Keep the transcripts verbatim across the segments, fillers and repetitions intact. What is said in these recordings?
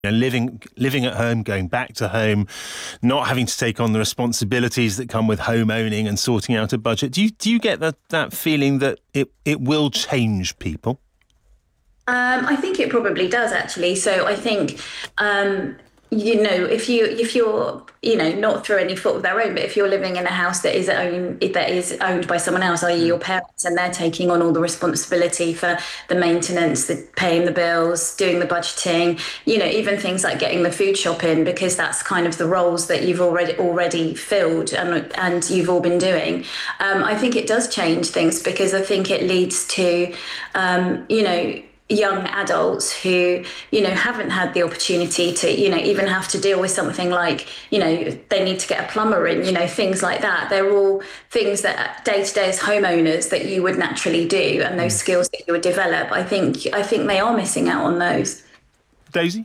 You know, living living at home, going back to home, not having to take on the responsibilities that come with home owning and sorting out a budget. Do you do you get that, that feeling that it, it will change people? Um, I think it probably does, actually. So I think, um, you know, if you if you're, you know, not through any fault of their own, but if you're living in a house that is owned that is owned by someone else, that is your parents, and they're taking on all the responsibility for the maintenance, the paying the bills, doing the budgeting, you know, even things like getting the food shop in, because that's kind of the roles that you've already already filled and and you've all been doing. Um, I think it does change things, because I think it leads to, um, you know. young adults who, you know, haven't had the opportunity to, you know, even have to deal with something like, you know, they need to get a plumber in, you know, things like that. They're all things that day to day as homeowners that you would naturally do, and those skills that you would develop. I think I think they are missing out on those. Daisy?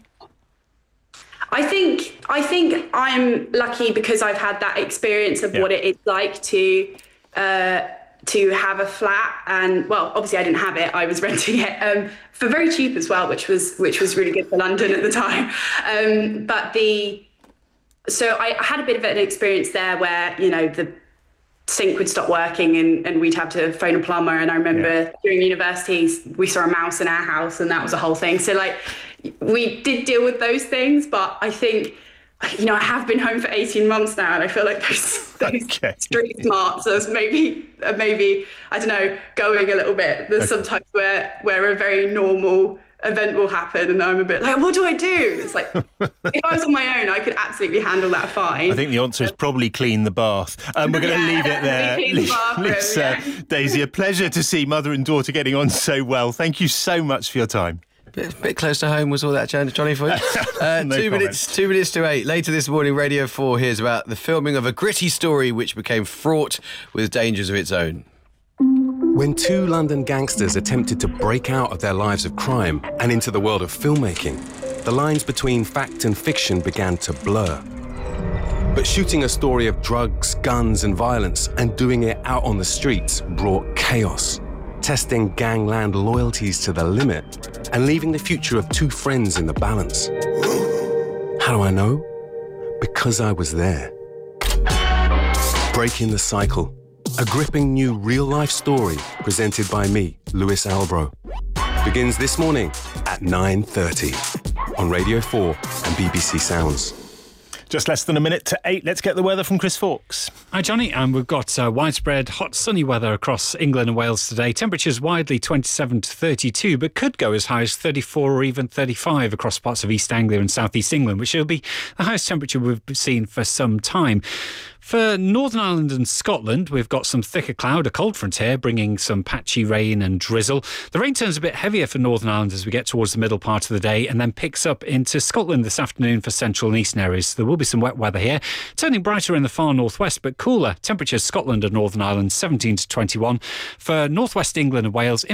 I think I think I'm lucky because I've had that experience of yeah. what it is like to uh, to have a flat, and well, obviously I didn't have it. I was renting it um, for very cheap as well, which was which was really good for London at the time. Um, but the so I had a bit of an experience there where, you know, the sink would stop working and, and we'd have to phone a plumber. And I remember yeah. during university we saw a mouse in our house, and that was a whole thing. So like we did deal with those things, but I think, you know, I have been home for eighteen months now, and I feel like those, those okay. street smarts are maybe, uh, maybe, I don't know, going a little bit. There's okay. sometimes where, where a very normal event will happen and I'm a bit like, what do I do? It's like, if I was on my own, I could absolutely handle that fine. I think the answer is probably clean the bath. Um, we're going to yeah, leave it there. The bathroom, Lisa, yeah. Daisy, a pleasure to see mother and daughter getting on so well. Thank you so much for your time. Bit, bit close to home was all that, Johnny, for you. Uh, no two comment. minutes, two minutes to eight. Later this morning, Radio four hears about the filming of a gritty story which became fraught with dangers of its own. When two London gangsters attempted to break out of their lives of crime and into the world of filmmaking, the lines between fact and fiction began to blur. But shooting a story of drugs, guns, and violence and doing it out on the streets brought chaos, testing gangland loyalties to the limit and leaving the future of two friends in the balance. How do I know? Because I was there. Breaking the Cycle, a gripping new real-life story presented by me, Lewis Albro, begins this morning at nine thirty on Radio four and B B C Sounds. Just less than a minute to eight. Let's get the weather from Chris Fawkes. Hi, Johnny. And we've got uh, widespread hot, sunny weather across England and Wales today. Temperatures widely twenty-seven to thirty-two, but could go as high as thirty-four or even thirty-five across parts of East Anglia and South East England, which will be the highest temperature we've seen for some time. For Northern Ireland and Scotland, we've got some thicker cloud, a cold front here, bringing some patchy rain and drizzle. The rain turns a bit heavier for Northern Ireland as we get towards the middle part of the day, and then picks up into Scotland this afternoon for central and eastern areas. There will be some wet weather here, turning brighter in the far northwest, but cooler. Temperatures Scotland and Northern Ireland seventeen to twenty-one. For northwest England and Wales,